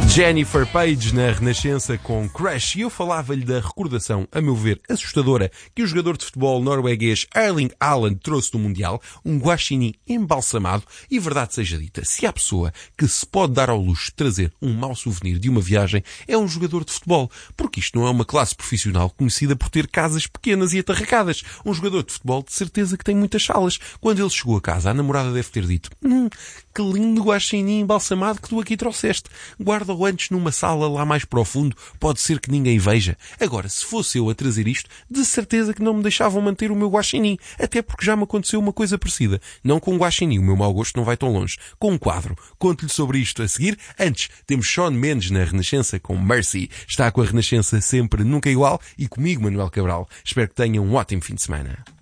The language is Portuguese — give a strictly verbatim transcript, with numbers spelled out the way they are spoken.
Jennifer Page na Renascença com Crash, e eu falava-lhe da recordação, a meu ver, assustadora, que o jogador de futebol norueguês Erling Haaland trouxe do Mundial, um guaxinim embalsamado, e verdade seja dita, se há pessoa que se pode dar ao luxo de trazer um mau souvenir de uma viagem, é um jogador de futebol, porque isto não é uma classe profissional conhecida por ter casas pequenas e atarracadas. Um jogador de futebol de certeza que tem muitas salas. Quando ele chegou a casa, a namorada deve ter dito: hum, que lindo guaxinim embalsamado que tu aqui trouxeste. Guarda-o antes numa sala lá mais profundo, pode ser que ninguém veja. Agora, se fosse eu a trazer isto, de certeza que não me deixavam manter o meu guaxinim, até porque já me aconteceu uma coisa parecida. Não com um guaxinim, o meu mau gosto não vai tão longe. Com um quadro. Conto-lhe sobre isto a seguir. Antes, temos Shawn Mendes na Renascença com Mercy. Está com a Renascença sempre, nunca igual, e comigo, Manuel Cabral. Espero que tenham um ótimo fim de semana.